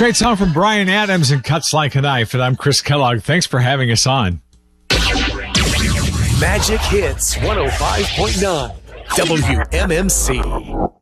Great song from Bryan Adams and Cuts Like a Knife. And I'm Chris Kellogg. Thanks for having us on. Magic Hits 105.9 WMMC.